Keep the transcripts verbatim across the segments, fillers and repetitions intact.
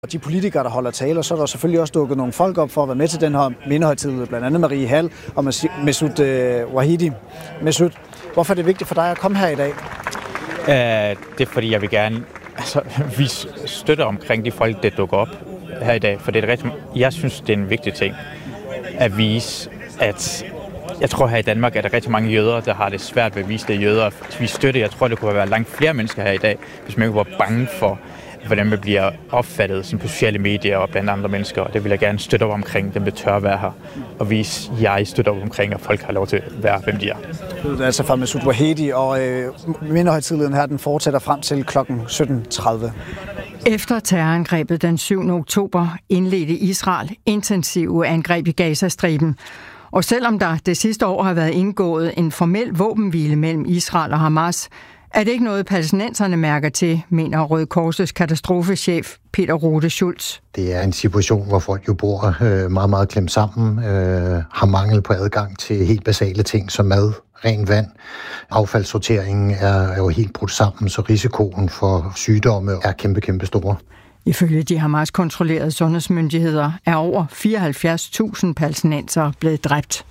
De politikere, der holder taler, så er der selvfølgelig også dukket nogle folk op for at være med til den her mindehøjtid, blandt andet Marie Hall og Masoud øh, Wahidi. Masoud, hvorfor er det vigtigt for dig at komme her i dag? Uh, det er fordi, jeg vil gerne altså, vise støtte omkring de folk, der dukker op her i dag. For det er rigtig, jeg synes, det er en vigtig ting at vise, at jeg tror her i Danmark, er der rigtig mange jøder, der har det svært ved at vise det jøder. At vise støtte. Jeg tror, det kunne være langt flere mennesker her i dag, hvis man ikke var bange for, hvordan man bliver opfattet sådan på sociale medier og blandt andre mennesker. Og det vil jeg gerne støtte op omkring, dem der tør være her. Og vise, at jeg støtter op omkring, at folk har lov til at være, hvem de er. Det er altså fra Masoud Wahidi, og øh, mindehøjtidligheden her, den fortsætter frem til klokken sytten tredive. Efter terrorangrebet den syvende oktober indledte Israel intensive angreb i Gazastriben. Og selvom der det sidste år har været indgået en formel våbenhvile mellem Israel og Hamas, er det ikke noget, palæstinenserne mærker til, mener Røde Korsets katastrofechef Peter Rode Schultz. Det er en situation, hvor folk jo bor øh, meget, meget klemt sammen, øh, har mangel på adgang til helt basale ting som mad, ren vand. Affaldssorteringen er, er jo helt brudt sammen, så risikoen for sygdomme er kæmpe, kæmpe store. Ifølge de Hamas-kontrollerede sundhedsmyndigheder er over fireoghalvfjerds tusind palæstinensere blevet dræbt.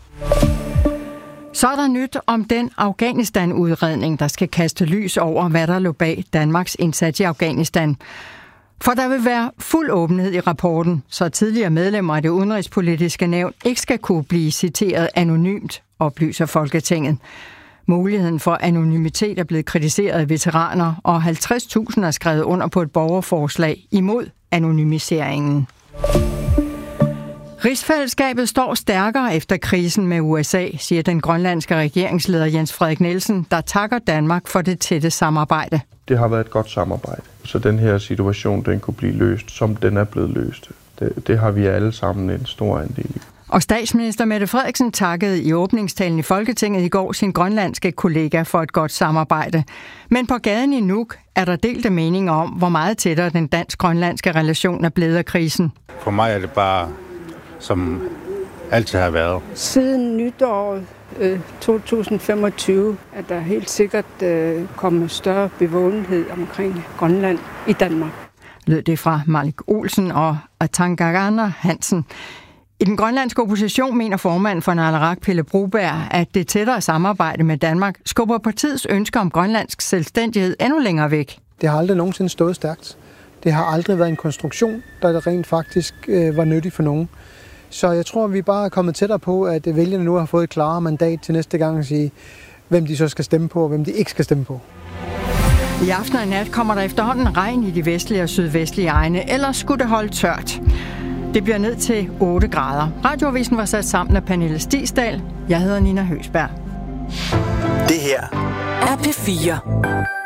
Så er der nyt om den Afghanistan-udredning, der skal kaste lys over, hvad der lå bag Danmarks indsats i Afghanistan. For der vil være fuld åbenhed i rapporten, så tidligere medlemmer af det udenrigspolitiske nævn ikke skal kunne blive citeret anonymt, oplyser Folketinget. Muligheden for anonymitet er blevet kritiseret af veteraner, og halvtreds tusind er skrevet under på et borgerforslag imod anonymiseringen. Rigsfællesskabet står stærkere efter krisen med U S A, siger den grønlandske regeringsleder Jens Frederik Nielsen, der takker Danmark for det tætte samarbejde. Det har været et godt samarbejde, så den her situation den kunne blive løst, som den er blevet løst. Det, det har vi alle sammen en stor andel i. Og statsminister Mette Frederiksen takkede i åbningstalen i Folketinget i går sin grønlandske kollega for et godt samarbejde. Men på gaden i Nuuk er der delte meninger om, hvor meget tættere den dansk-grønlandske relation er blevet af krisen. For mig er det bare, som altid har været. Siden nytåret øh, to tusind femogtyve er der helt sikkert øh, kommet større bevågenhed omkring Grønland i Danmark. Lød det fra Malik Olsen og Atangagana Hansen. I den grønlandske opposition mener formanden for Naleraq, Pelle Broberg, at det tættere samarbejde med Danmark skubber partiets ønsker om grønlandsk selvstændighed endnu længere væk. Det har aldrig nogensinde stået stærkt. Det har aldrig været en konstruktion, der rent faktisk øh, var nyttig for nogen. Så jeg tror, vi bare er kommet tættere på, at vælgerne nu har fået et klarere mandat til næste gang at sige, hvem de så skal stemme på, og hvem de ikke skal stemme på. I aften og nat kommer der efterhånden regn i de vestlige og sydvestlige egne, ellers skulle det holde tørt. Det bliver ned til otte grader. Radioavisen var sat sammen af Pernille Stigsdal. Jeg hedder Nina Høsberg. Det her er P fire.